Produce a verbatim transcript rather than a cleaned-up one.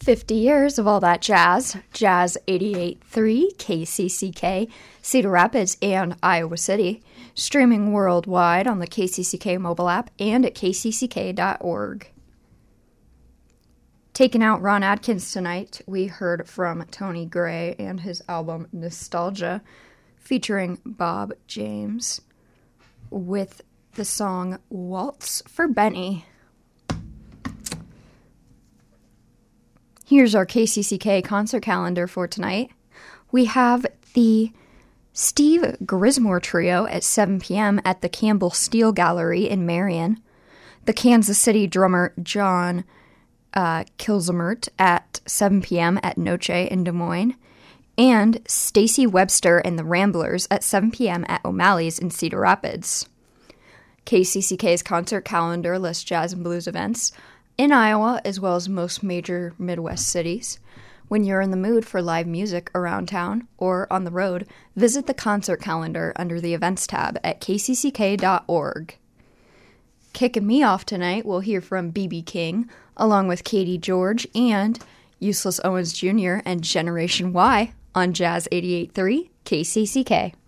fifty years of all that jazz. Jazz eighty-eight point three, K C C K, Cedar Rapids and Iowa City. Streaming worldwide on the K C C K mobile app and at k c c k dot org. Taking out Ron Adkins tonight, we heard from Tony Gray and his album Nostalgia, featuring Bob James, with the song Waltz for Benny. Here's our K C C K concert calendar for tonight. We have the Steve Grismore Trio at seven p.m. at the Campbell Steel Gallery in Marion. The Kansas City drummer John uh, Kilzemert at seven p.m. at Noche in Des Moines. And Stacy Webster and the Ramblers at seven p.m. at O'Malley's in Cedar Rapids. K C C K's concert calendar lists jazz and blues events in Iowa, as well as most major Midwest cities. When you're in the mood for live music around town or on the road, visit the concert calendar under the events tab at k c c k dot org. Kicking me off tonight, we'll hear from B B King, along with Katie George and Useless Owens Junior and Generation Y on Jazz eighty-eight point three K C C K.